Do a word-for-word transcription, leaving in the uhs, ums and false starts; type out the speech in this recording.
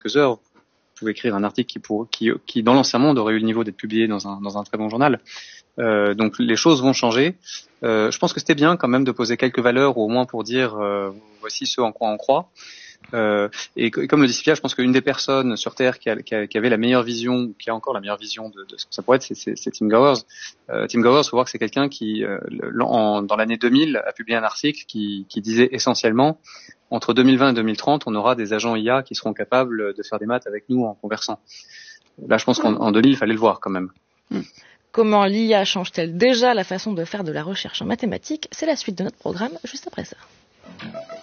quelques heures, vous pouvez écrire un article qui, pour, qui, qui dans l'ancien monde aurait eu le niveau d'être publié dans un, dans un très bon journal. Euh, donc les choses vont changer. Euh, je pense que c'était bien quand même de poser quelques valeurs, ou au moins pour dire euh, voici ce en quoi on croit. Euh, et, et comme le dit Sylvia, je pense qu'une des personnes sur Terre qui, a, qui, a, qui avait la meilleure vision, qui a encore la meilleure vision de, de ce que ça pourrait être, c'est, c'est, c'est Tim Gowers. Euh, Tim Gowers, faut voir que c'est quelqu'un qui, euh, en, dans l'année deux mille, a publié un article qui, qui disait essentiellement entre deux mille vingt et deux mille trente, on aura des agents I A qui seront capables de faire des maths avec nous en conversant. Là, je pense qu'en en deux mille, il fallait le voir quand même. Mmh. Comment l'I A change-t-elle déjà la façon de faire de la recherche en mathématiques ? C'est la suite de notre programme, juste après ça.